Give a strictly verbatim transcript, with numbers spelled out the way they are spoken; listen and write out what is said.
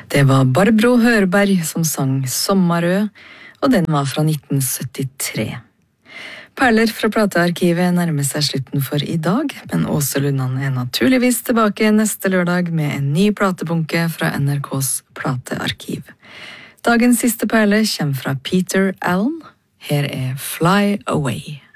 Det var Barbro Hørberg som sang Sommarø, og den var fra nitten syttitre. Perler fra platearkivet nærmer seg slutten for i dag, men Åse Lundan er naturligvis tilbake neste lørdag med en ny platebunke fra N R K's platearkiv. Dagens siste perle kommer fra Peter Allen. Her er Fly Away.